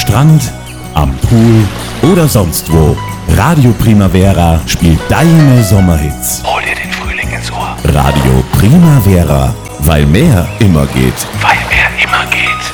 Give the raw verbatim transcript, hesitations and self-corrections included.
Strand, am Pool oder sonst wo. Radio Primavera spielt deine Sommerhits. Hol dir den Frühling ins Ohr. Radio Primavera, weil mehr immer geht. Weil mehr immer geht.